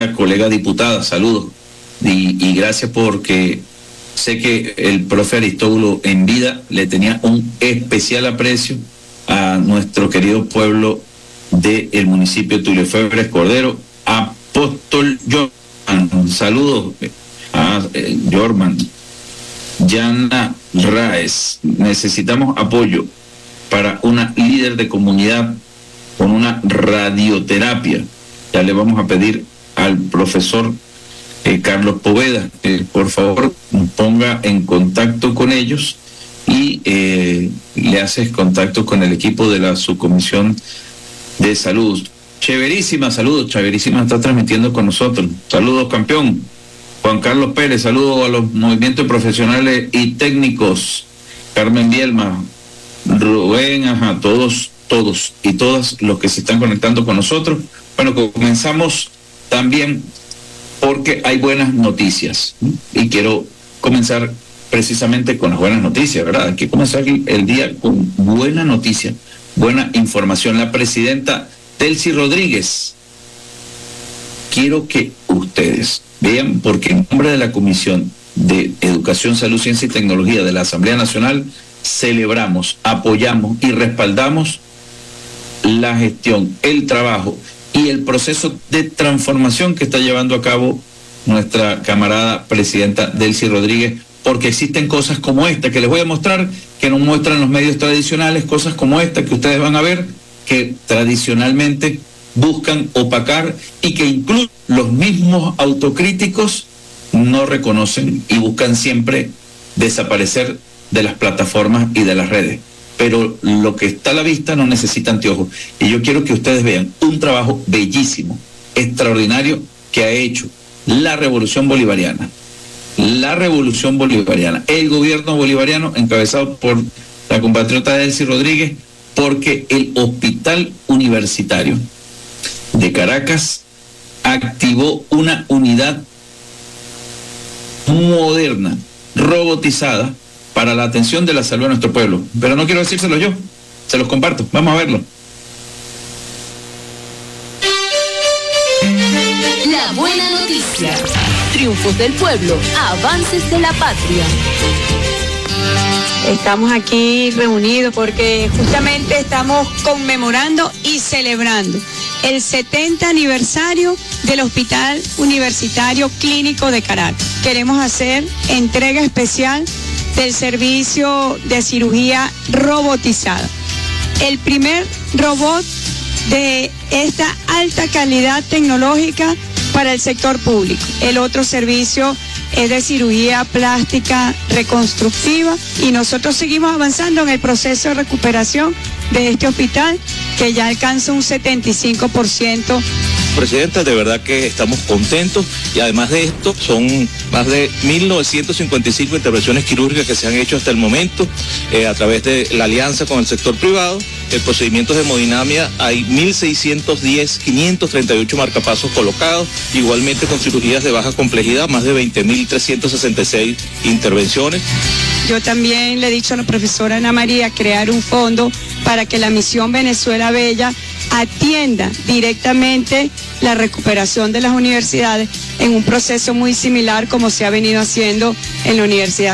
colega diputada, saludos. Y gracias porque sé que el profe Aristóbulo en vida le tenía un especial aprecio a nuestro querido pueblo del municipio de Tulio Febres Cordero. Apóstol Jorman, saludos a Jorman. Yana Raes, necesitamos apoyo para una líder de comunidad con una radioterapia. Ya le vamos a pedir al profesor Carlos Poveda, por favor ponga en contacto con ellos y le haces contacto con el equipo de la subcomisión de salud. Chéverísima, saludos, Chéverísima está transmitiendo con nosotros. Saludos, campeón. Juan Carlos Pérez, saludos a los movimientos profesionales y técnicos. Carmen Bielma, Rubén, todos y todas los que se están conectando con nosotros. Bueno, comenzamos también porque hay buenas noticias y quiero comenzar precisamente con las buenas noticias, ¿verdad? Hay que comenzar el día con buena noticia, buena información. La presidenta Delcy Rodríguez, quiero que ustedes vean, porque en nombre de la Comisión de Educación, Salud, Ciencia y Tecnología de la Asamblea Nacional celebramos, apoyamos y respaldamos la gestión, el trabajo y el proceso de transformación que está llevando a cabo nuestra camarada presidenta Delcy Rodríguez, porque existen cosas como esta que les voy a mostrar, que nos muestran los medios tradicionales, cosas como esta que ustedes van a ver, que tradicionalmente buscan opacar y que incluso los mismos autocríticos no reconocen y buscan siempre desaparecer de las plataformas y de las redes. Pero lo que está a la vista no necesita anteojos. Y yo quiero que ustedes vean un trabajo bellísimo, extraordinario, que ha hecho la Revolución Bolivariana. La Revolución Bolivariana, el gobierno bolivariano encabezado por la compatriota Delcy Rodríguez, porque el Hospital Universitario de Caracas activó una unidad moderna, robotizada, para la atención de la salud de nuestro pueblo. Pero no quiero decírselo yo, se los comparto, vamos a verlo. La buena noticia, triunfos del pueblo, avances de la patria. Estamos aquí reunidos porque justamente estamos conmemorando y celebrando el 70 aniversario del Hospital Universitario Clínico de Caracas. Queremos hacer entrega especial del servicio de cirugía robotizada. El primer robot de esta alta calidad tecnológica para el sector público. El otro servicio es de cirugía plástica reconstructiva y nosotros seguimos avanzando en el proceso de recuperación de este hospital que ya alcanza un 75%. Presidenta, de verdad que estamos contentos y además de esto son más de 1.955 intervenciones quirúrgicas que se han hecho hasta el momento a través de la alianza con el sector privado. En procedimientos de hemodinamia hay 1.610, 538 marcapasos colocados, igualmente con cirugías de baja complejidad, más de 20.366 intervenciones. Yo también le he dicho a la profesora Ana María crear un fondo para que la Misión Venezuela Bella atienda directamente la recuperación de las universidades en un proceso muy similar como se ha venido haciendo en la Universidad